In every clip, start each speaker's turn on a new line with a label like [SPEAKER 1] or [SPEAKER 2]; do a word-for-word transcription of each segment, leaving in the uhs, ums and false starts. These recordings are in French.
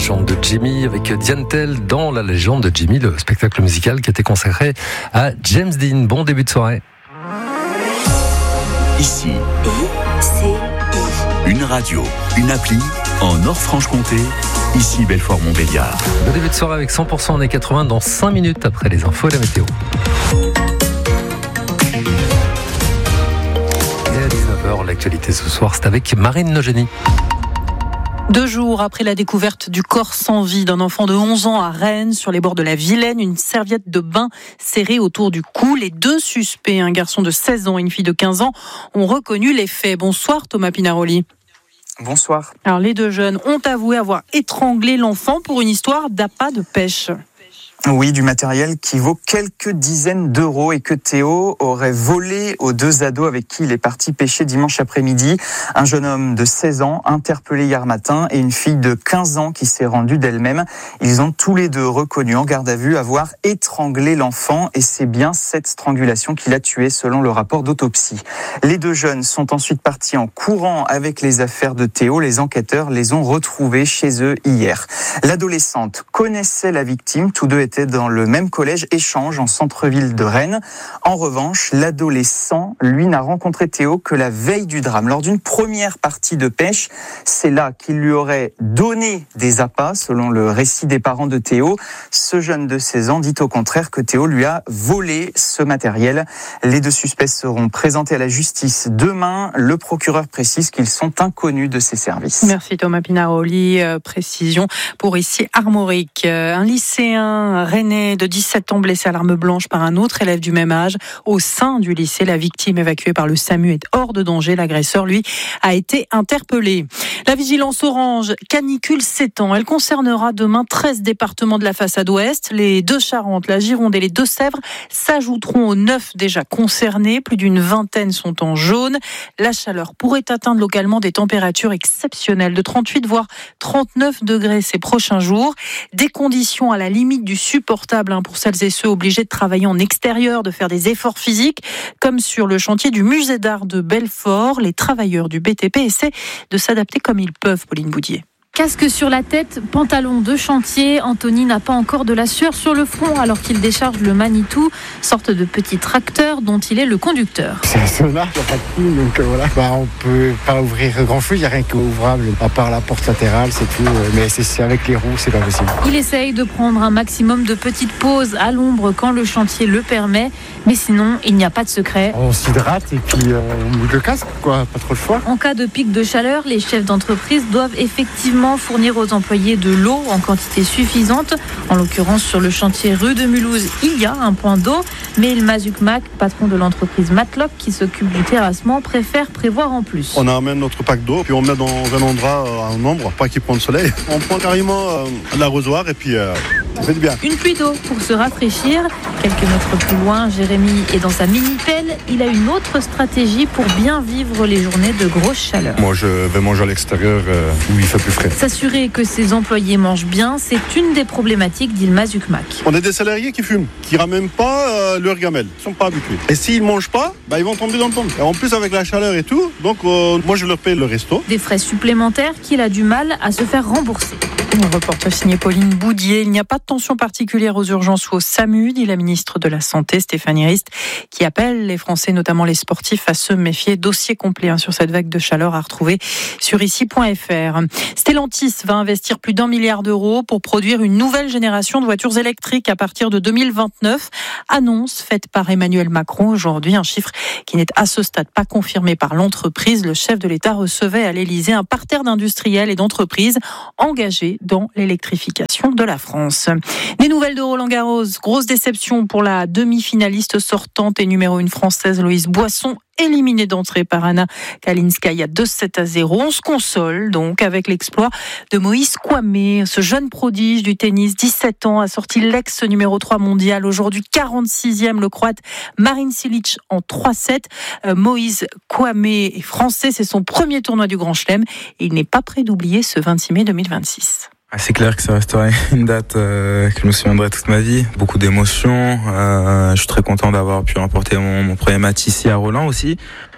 [SPEAKER 1] légende de Jimmy avec Diane Tell dans La légende de Jimmy, le spectacle musical qui était consacré à James Dean. Bon début de soirée.
[SPEAKER 2] Ici, une radio, une appli en Nord-Franche-Comté. Ici Belfort-Montbéliard.
[SPEAKER 1] Bon début de soirée avec cent pour cent années quatre-vingts dans cinq minutes après les infos et la météo. Et à dix-neuf heures, l'actualité ce soir, c'est avec Marine Nogénie.
[SPEAKER 3] Deux jours après la découverte du corps sans vie d'un enfant de onze ans à Rennes, sur les bords de la Vilaine, une serviette de bain serrée autour du cou. Les deux suspects, un garçon de seize ans et une fille de quinze ans, ont reconnu les faits. Bonsoir Thomas Pinaroli.
[SPEAKER 4] Bonsoir.
[SPEAKER 3] Alors les deux jeunes ont avoué avoir étranglé l'enfant pour une histoire d'appât de pêche.
[SPEAKER 4] Oui, du matériel qui vaut quelques dizaines d'euros et que Théo aurait volé aux deux ados avec qui il est parti pêcher dimanche après-midi. Un jeune homme de seize ans interpellé hier matin et une fille de quinze ans qui s'est rendue d'elle-même. Ils ont tous les deux reconnu en garde à vue avoir étranglé l'enfant et c'est bien cette strangulation qui l'a tué selon le rapport d'autopsie. Les deux jeunes sont ensuite partis en courant avec les affaires de Théo. Les enquêteurs les ont retrouvés chez eux hier. L'adolescente connaissait la victime, tous deux étaient dans le même collège Échange en centre-ville de Rennes. En revanche, l'adolescent, lui, n'a rencontré Théo que la veille du drame. Lors d'une première partie de pêche, c'est là qu'il lui aurait donné des appâts, selon le récit des parents de Théo. Ce jeune de seize ans dit au contraire que Théo lui a volé ce matériel. Les deux suspects seront présentés à la justice demain. Le procureur précise qu'ils sont inconnus de ses services.
[SPEAKER 3] Merci Thomas Pinaroli. Euh, précision pour ici Armorique. Euh, un lycéen rennais de dix-sept ans blessé à l'arme blanche par un autre élève du même âge. Au sein du lycée, la victime évacuée par le SAMU est hors de danger. L'agresseur, lui, a été interpellé. La vigilance orange canicule s'étend. Elle concernera demain treize départements de la façade ouest. Les Deux-Charentes, la Gironde et les Deux-Sèvres s'ajouteront aux neuf déjà concernés. Plus d'une vingtaine sont en jaune. La chaleur pourrait atteindre localement des températures exceptionnelles de trente-huit voire trente-neuf degrés ces prochains jours. Des conditions à la limite du supportable pour celles et ceux obligés de travailler en extérieur, de faire des efforts physiques, comme sur le chantier du musée d'art de Belfort. Les travailleurs du B T P essaient de s'adapter comme ils peuvent, Pauline Boudier.
[SPEAKER 5] Casque sur la tête, pantalon de chantier, Anthony n'a pas encore de la sueur sur le front alors qu'il décharge le Manitou, sorte de petit tracteur dont il est le conducteur.
[SPEAKER 6] C'est un sonar, il n'y a pas de pile, donc euh, voilà. Bah, on peut pas ouvrir grand chose, il n'y a rien qui est ouvrable, à part la porte latérale, c'est tout. Mais c'est, c'est avec les roues, c'est pas possible.
[SPEAKER 5] Il essaye de prendre un maximum de petites pauses à l'ombre quand le chantier le permet, mais sinon, il n'y a pas de secret.
[SPEAKER 6] On s'hydrate et puis euh, on bouge le casque, quoi, pas trop le choix.
[SPEAKER 5] En cas de pic de chaleur, les chefs d'entreprise doivent effectivement fournir aux employés de l'eau en quantité suffisante. En l'occurrence, sur le chantier rue de Mulhouse, il y a un point d'eau, mais El Mazukmak, patron de l'entreprise Matlock qui s'occupe du terrassement, préfère prévoir en plus.
[SPEAKER 7] On amène notre pack d'eau, puis on met dans un endroit à un ombre, pas qu'il prend le soleil. On prend carrément euh, l'arrosoir et puis euh, ça fait du bien.
[SPEAKER 5] Une pluie d'eau pour se rafraîchir. Quelques mètres plus loin, Jérémy est dans sa mini-pelle. Il a une autre stratégie pour bien vivre les journées de grosse chaleur.
[SPEAKER 7] Moi, je vais manger à l'extérieur euh, où il fait plus frais.
[SPEAKER 5] S'assurer que ses employés mangent bien, c'est une des problématiques d'Il Mazukmak.
[SPEAKER 7] On est des salariés qui fument, qui ramènent pas euh, leur gamelle. Ils sont pas habitués. Et s'ils mangent pas, bah, ils vont tomber dans le pompe. Et en plus, avec la chaleur et tout, donc euh, moi, je leur paye le resto.
[SPEAKER 5] Des frais supplémentaires qu'il a du mal à se faire rembourser.
[SPEAKER 3] Un reportage signé Pauline Boudier. Il n'y a pas de tension particulière aux urgences ou au SAMU, dit la ministre de la Santé, Stéphanie Rist, qui appelle les Français, notamment les sportifs, à se méfier. Dossier complet hein, sur cette vague de chaleur à retrouver sur ici point f r. Stellantis va investir plus d'un milliard d'euros pour produire une nouvelle génération de voitures électriques à partir de deux mille vingt-neuf. Annonce faite par Emmanuel Macron aujourd'hui, un chiffre qui n'est à ce stade pas confirmé par l'entreprise. Le chef de l'État recevait à l'Élysée un parterre d'industriels et d'entreprises engagés dans l'électrification de la France. Des nouvelles de Roland Garros. Grosse déception pour la demi-finaliste sortante et numéro une française Loïse Boisson, éliminée d'entrée par Anna Kalinskaya deux sept à zéro. On se console donc avec l'exploit de Moïse Kouamé. Ce jeune prodige du tennis, dix-sept ans, a sorti l'ex numéro trois mondial, aujourd'hui quarante-sixième, le croate Marin Cilic en trois sept. Euh, Moïse Kouamé est français, c'est son premier tournoi du Grand Chelem et il n'est pas prêt d'oublier ce vingt-six mai deux mille vingt-six.
[SPEAKER 8] C'est clair que ça restera une date euh, que je me souviendrai toute ma vie. Beaucoup d'émotions. Euh, je suis très content d'avoir pu remporter mon, mon premier match ici à Roland aussi.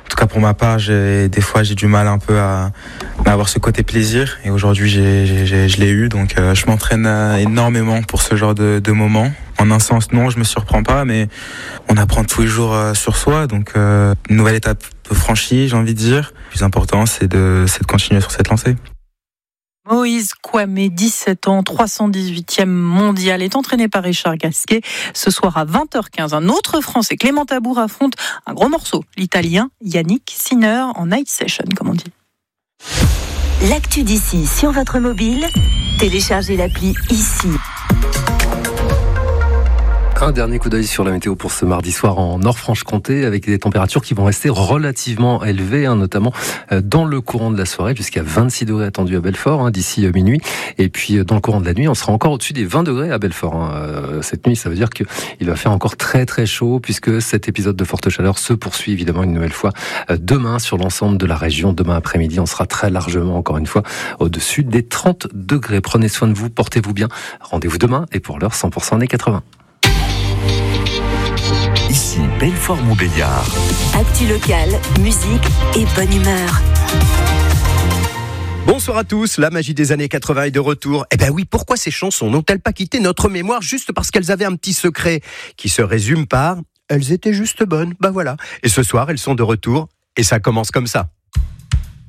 [SPEAKER 8] En tout cas pour ma part, j'ai, des fois j'ai du mal un peu à, à avoir ce côté plaisir. Et aujourd'hui j'ai, j'ai, j'ai, je l'ai eu, donc euh, je m'entraîne énormément pour ce genre de, de moments. En un sens, non, je me surprends pas, mais on apprend tous les jours euh, sur soi. Donc euh, une nouvelle étape franchie, j'ai envie de dire. Le plus important, c'est de, c'est de continuer sur cette lancée.
[SPEAKER 3] Moïse Kouamé, dix-sept ans, trois cent dix-huitième mondial, est entraîné par Richard Gasquet. Ce soir à vingt heures quinze, un autre Français, Clément Tabour, affronte un gros morceau, l'Italien Yannick Sinner, en night session, comme on dit.
[SPEAKER 9] L'actu d'ici sur votre mobile, téléchargez l'appli ici.
[SPEAKER 1] Un dernier coup d'œil sur la météo pour ce mardi soir en Nord-Franche-Comté, avec des températures qui vont rester relativement élevées, hein, notamment dans le courant de la soirée, jusqu'à vingt-six degrés attendus à Belfort hein, d'ici minuit. Et puis dans le courant de la nuit, on sera encore au-dessus des vingt degrés à Belfort. Hein. Cette nuit, ça veut dire qu'il va faire encore très très chaud, puisque cet épisode de forte chaleur se poursuit évidemment une nouvelle fois demain sur l'ensemble de la région. Demain après-midi, on sera très largement, encore une fois, au-dessus des trente degrés. Prenez soin de vous, portez-vous bien. Rendez-vous demain, et pour l'heure, cent pour cent années quatre-vingts.
[SPEAKER 2] Ici Belfort-Montbéliard.
[SPEAKER 9] Actu locale, musique et bonne humeur.
[SPEAKER 10] Bonsoir à tous, la magie des années quatre-vingts est de retour. Eh ben oui, pourquoi ces chansons n'ont-elles pas quitté notre mémoire juste parce qu'elles avaient un petit secret qui se résume par « elles étaient juste bonnes ». Ben voilà, et ce soir elles sont de retour et ça commence comme ça.